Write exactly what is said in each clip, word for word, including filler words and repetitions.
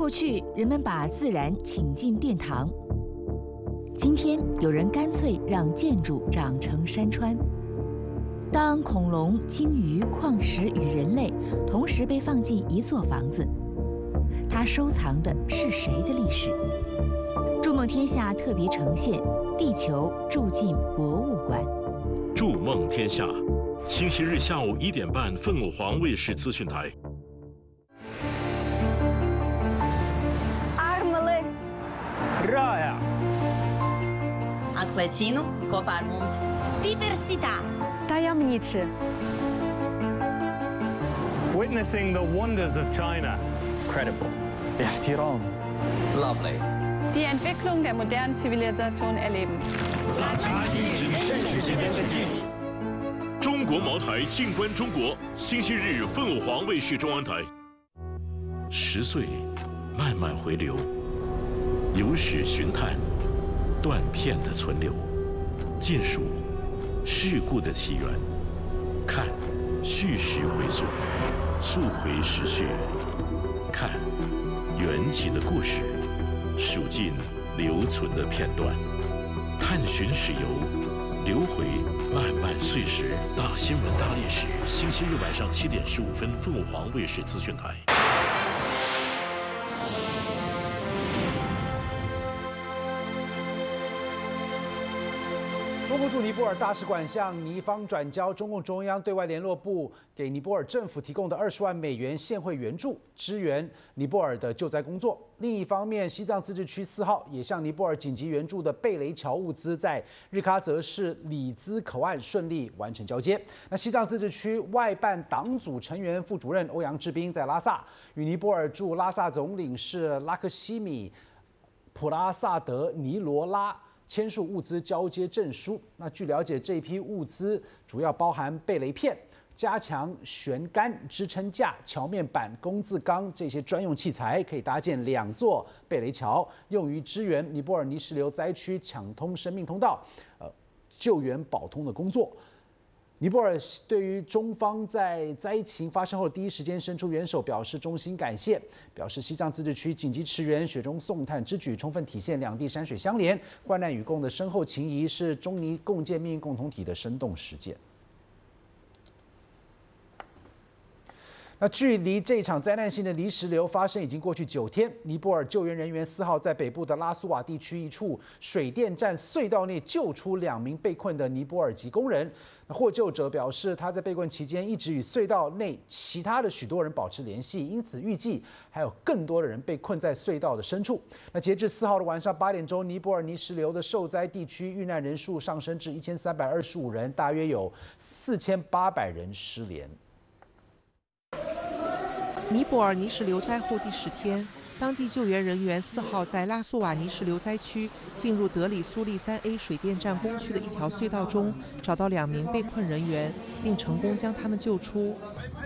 过去，人们把自然请进殿堂，今天有人干脆让建筑长成山川。当恐龙、鲸鱼、矿石与人类同时被放进一座房子，它收藏的是谁的历史？筑梦天下特别呈现《地球住进博物馆》。 筑梦天下，星期日下午一点半，凤凰卫视资讯台。 Rāja. Atklācīnu kopā ar mums. Diversitā. Tajemniczy. Witnessing the wonders of China. Credible. احترام. Lovely. Die Entwicklung der modernen Zivilisation erleben. 中国茅台静观中国，星期日凤凰卫视中央台。十岁，慢慢回流。 有史寻探，断片的存留，尽数事故的起源，看叙事回溯，溯回时序，看缘起的故事，数尽留存的片段，探寻史游，流回漫漫岁时。大新闻大历史，星期日晚上七点十五分，凤凰卫视资讯台。 中共驻尼泊尔大使馆向尼方转交中共中央对外联络部给尼泊尔政府提供的二十万美元现汇援助，支援尼泊尔的救灾工作。另一方面，西藏自治区四号也向尼泊尔紧急援助的贝雷桥物资在日喀则市里兹口岸顺利完成交接。那西藏自治区外办党组成员副主任欧阳志斌在拉萨与尼泊尔驻拉萨总领事拉克西米普拉萨德尼罗拉 签署物资交接证书。那据了解，这批物资主要包含贝雷片、加强悬杆支撑架、桥面板、工字钢这些专用器材，可以搭建两座贝雷桥，用于支援尼泊尔泥石流灾区抢通生命通道、呃救援保通的工作。 尼泊尔对于中方在灾情发生后第一时间伸出援手表示衷心感谢，表示西藏自治区紧急驰援、雪中送炭之举，充分体现两地山水相连、患难与共的深厚情谊，是中尼共建命运共同体的生动实践。 那距离这场灾难性的泥石流发生已经过去九天，尼泊尔救援人员四号在北部的拉苏瓦地区一处水电站隧道内救出两名被困的尼泊尔籍工人。那获救者表示，他在被困期间一直与隧道内其他的许多人保持联系，因此预计还有更多的人被困在隧道的深处。那截至四号的晚上八点钟，尼泊尔泥石流的受灾地区遇难人数上升至一千三百二十五人，大约有四千八百人失联。 尼泊尔泥石流灾后第十天，当地救援人员四号在拉苏瓦泥石流灾区进入德里苏利三 A 水电站工区的一条隧道中，找到两名被困人员，并成功将他们救出。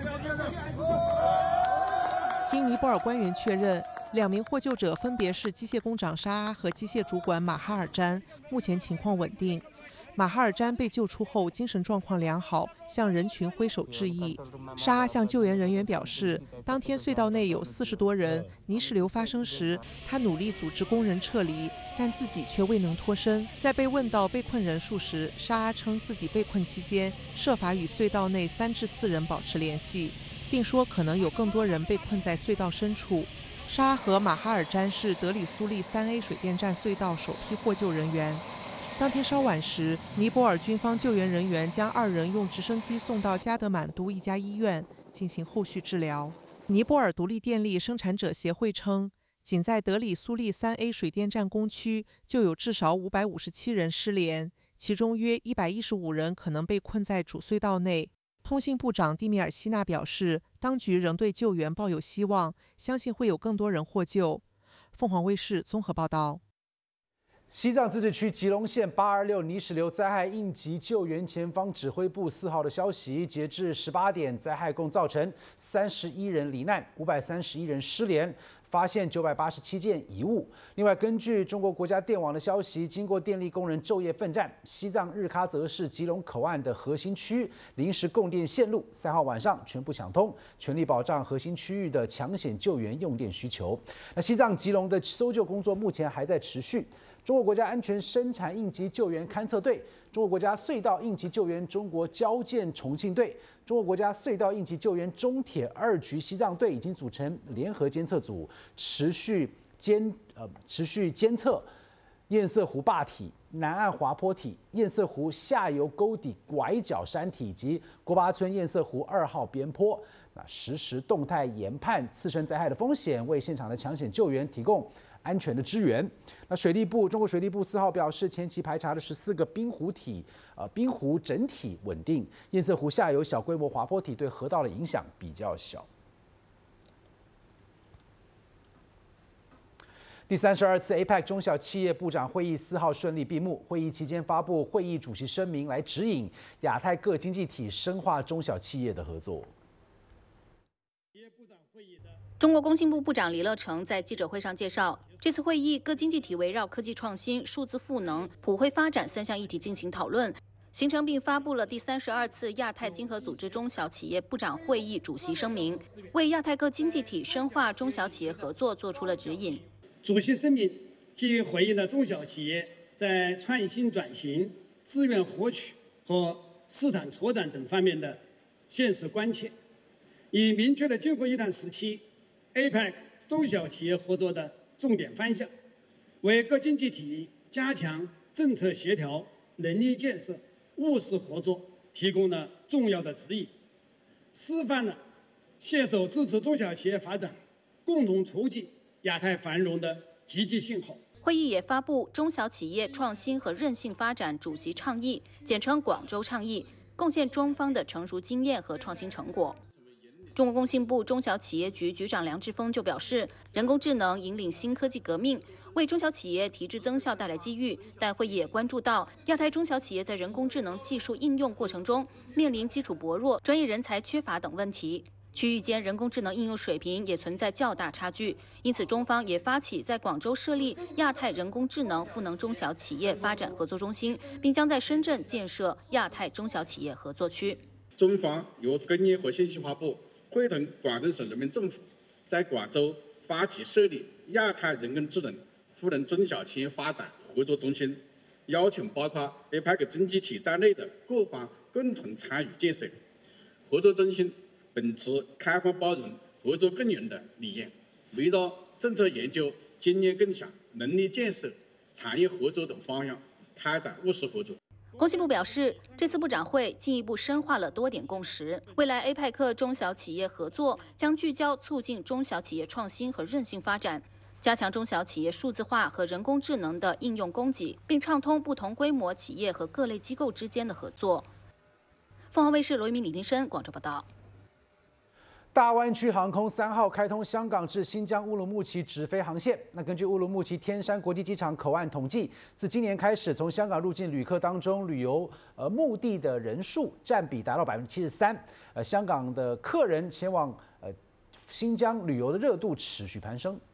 经尼泊尔官员确认，两名获救者分别是机械工长沙阿和机械主管马哈尔詹，目前情况稳定。 马哈尔詹被救出后，精神状况良好，向人群挥手致意。沙阿向救援人员表示，当天隧道内有四十多人，泥石流发生时，他努力组织工人撤离，但自己却未能脱身。在被问到被困人数时，沙阿称自己被困期间设法与隧道内三至四人保持联系，并说可能有更多人被困在隧道深处。沙阿和马哈尔詹是德里苏利三 A 水电站隧道首批获救人员。 当天稍晚时，尼泊尔军方救援人员将二人用直升机送到加德满都一家医院进行后续治疗。尼泊尔独立电力生产者协会称，仅在德里苏利三 A 水电站工区就有至少五百五十七人失联，其中约一百一十五人可能被困在主隧道内。通信部长蒂米尔希纳表示，当局仍对救援抱有希望，相信会有更多人获救。凤凰卫视综合报道。 西藏自治区吉隆县八二六泥石流灾害应急救援前方指挥部四号的消息，截至十八点，灾害共造成三十一人罹难，五百三十一人失联，发现九百八十七件遗物。另外，根据中国国家电网的消息，经过电力工人昼夜奋战，西藏日喀则市吉隆口岸的核心区域临时供电线路三号晚上全部抢通，全力保障核心区域的抢险救援用电需求。那西藏吉隆的搜救工作目前还在持续。中国国家安全生产应急救援勘测队、中国国家隧道应急救援中国交建重庆队、中国国家隧道应急救援中铁二局西藏队已经组成联合监测组，持续监呃持续监测堰塞湖坝体、南岸滑坡体、堰塞湖下游沟底拐角山体以及郭巴村堰塞湖二号边坡，那实时动态研判次生灾害的风险，为现场的抢险救援提供安全的支援。那水利部，中国水利部四号表示，前期排查的十四个冰湖体，呃，冰湖整体稳定，堰塞湖下游小规模滑坡体对河道的影响比较小。第三十二次 A P E C 中小企业部长会议四号顺利闭幕，会议期间发布会议主席声明，来指引亚太各经济体深化中小企业的合作。 中国工信部部长李乐成在记者会上介绍，这次会议各经济体围绕科技创新、数字赋能、普惠发展三项议题进行讨论，形成并发布了第三十二次亚太经合组织中小企业部长会议主席声明，为亚太各经济体深化中小企业合作做出了指引。 主席声明基于回应了中小企业在创新转型、资源获取和市场拓展等方面的现实关切，已明确了今后一段时期 A P E C 中小企业合作的重点方向，为各经济体加强政策协调、能力建设、务实合作提供了重要的指引，示范了携手支持中小企业发展、共同促进亚太繁荣的积极信号。 会议也发布中小企业创新和韧性发展主席倡议，简称广州倡议，贡献中方的成熟经验和创新成果。中国工信部中小企业局局长梁志峰就表示，人工智能引领新科技革命，为中小企业提质增效带来机遇。但会议也关注到亚太中小企业在人工智能技术应用过程中面临基础薄弱、专业人才缺乏等问题，区域间人工智能应用水平也存在较大差距。因此，中方也发起在广州设立亚太人工智能赋能中小企业发展合作中心，并将在深圳建设亚太中小企业合作区。 中方由工业和信息化部会同广东省人民政府，在广州发起设立亚太人工智能赋能中小企业发展合作中心，邀请包括 A P E C 经济体在内的各方共同参与建设。合作中心秉持开放包容、合作共赢的理念，围绕政策研究、经验共享、能力建设、产业合作等方向开展务实合作。 工信部表示，这次部长会进一步深化了多点共识，未来 A P E C 中小企业合作将聚焦促进中小企业创新和韧性发展，加强中小企业数字化和人工智能的应用供给，并畅通不同规模企业和各类机构之间的合作。凤凰卫视罗一鸣、李丁生广州报道。 大湾区航空三号开通香港至新疆乌鲁木齐直飞航线。那根据乌鲁木齐天山国际机场口岸统计，自今年开始，从香港入境旅客当中，旅游呃目的的人数占比达到百分之七十三。呃，香港的客人前往呃新疆旅游的热度持续攀升。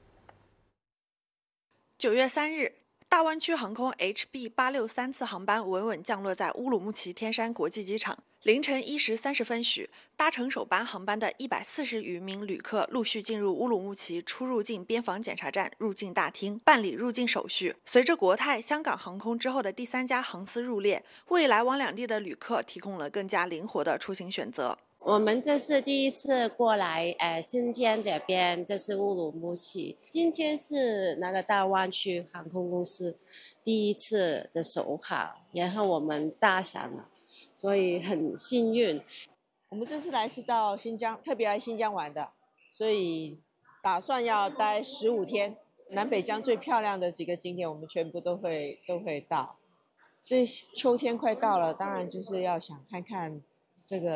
九月三日。大湾区航空 H B 八六三次航班稳稳降落在乌鲁木齐天山国际机场。凌晨一时三十分许，搭乘首班航班的一百四十余名旅客陆续进入乌鲁木齐出入境边防检查站入境大厅办理入境手续。随着国泰、香港航空之后的第三家航司入列，为来往两地的旅客提供了更加灵活的出行选择。 我们这是第一次过来，呃，新疆这边，这是乌鲁木齐。今天是那个大湾区航空公司第一次的首航，然后我们搭上了，所以很幸运。 我们这次来是到新疆，特别来新疆玩的，所以打算要待十五天。南北疆最漂亮的几个景点，我们全部都会都会到。这秋天快到了，当然就是要想看看这个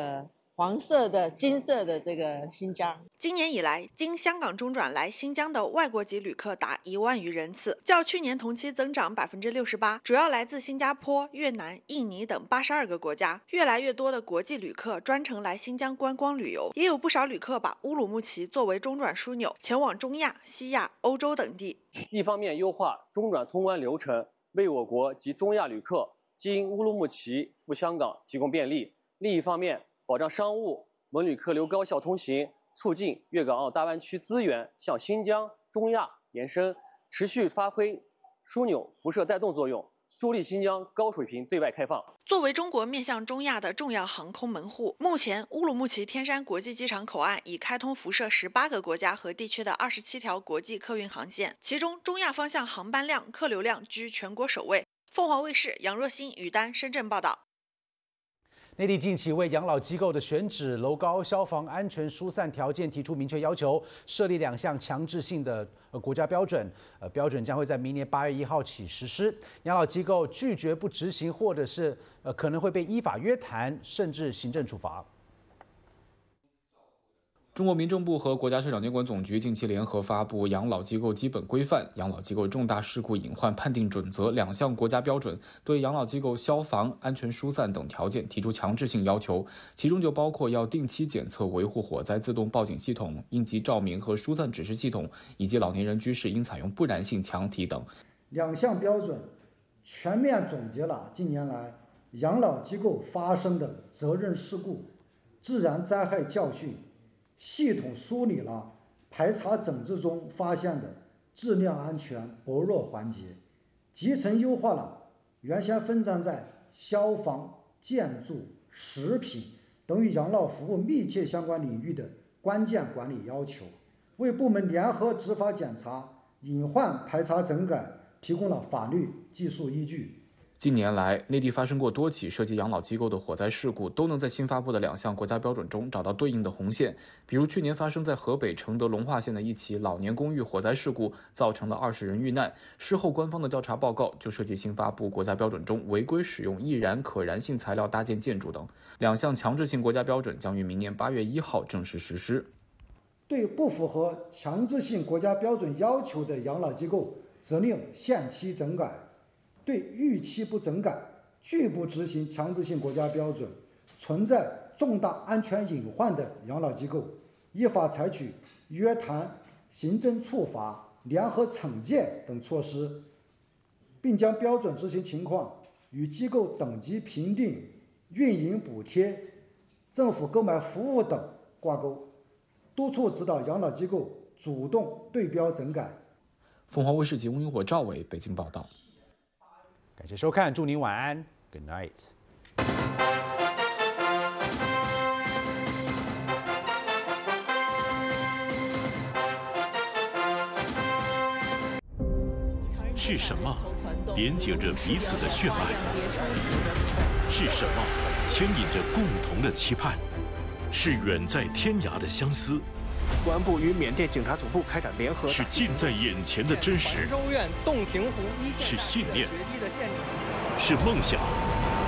黄色的、金色的这个新疆。 今年以来，经香港中转来新疆的外国籍旅客达一万余人次，较去年同期增长百分之六十八，主要来自新加坡、越南、印尼等八十二个国家。越来越多的国际旅客专程来新疆观光旅游，也有不少旅客把乌鲁木齐作为中转枢纽，前往中亚、西亚、欧洲等地。 一方面优化中转通关流程，为我国及中亚旅客经乌鲁木齐赴香港提供便利；另一方面，保障商务文旅客流高效通行，促进粤港澳大湾区资源向新疆、中亚延伸，持续发挥枢纽辐射带动作用，助力新疆高水平对外开放。 作为中国面向中亚的重要航空门户，目前乌鲁木齐天山国际机场口岸已开通辐射十八个国家和地区的二十七条国际客运航线，其中中亚方向航班量、客流量居全国首位。凤凰卫视杨若欣、于丹深圳报道。 内地近期为养老机构的选址、楼高、消防安全疏散条件提出明确要求，设立两项强制性的呃国家标准，呃标准将会在明年八月一号起实施。养老机构拒绝不执行，或者是呃可能会被依法约谈，甚至行政处罚。 中国民政部和国家市场监管总局近期联合发布《养老机构基本规范》《养老机构重大事故隐患判定准则》两项国家标准，对养老机构消防、安全疏散等条件提出强制性要求，其中就包括要定期检测维护火灾自动报警系统、应急照明和疏散指示系统，以及老年人居室应采用不燃性墙体等。 两项标准全面总结了近年来养老机构发生的责任事故、自然灾害教训，系统梳理了排查整治中发现的质量安全薄弱环节，集成优化了原先分散在消防、建筑、食品等与养老服务密切相关领域的关键管理要求，为部门联合执法检查、隐患排查整改提供了法律技术依据。 近年来，内地发生过多起涉及养老机构的火灾事故，都能在新发布的两项国家标准中找到对应的红线。比如去年发生在河北承德龙化县的一起老年公寓火灾事故，造成了二十人遇难。事后官方的调查报告就涉及新发布国家标准中违规使用易燃可燃性材料搭建建筑等。两项强制性国家标准将于明年八月一号正式实施。 对不符合强制性国家标准要求的养老机构，责令限期整改。对逾期不整改、拒不执行强制性国家标准、存在重大安全隐患的养老机构，依法采取约谈、行政处罚、联合惩戒等措施，并将标准执行情况与机构等级评定、运营补贴、政府购买服务等挂钩，督促指导养老机构主动对标整改。 凤凰卫视及翁云火、赵伟北京报道。 感谢收看，祝您晚安 ，Good night。 是什么连接着彼此的血脉？是什么牵引着共同的期盼？是远在天涯的相思。 公安部与缅甸警察总部开展联合， 是近在眼前的真实。 州院洞庭湖一线是信念，是梦想，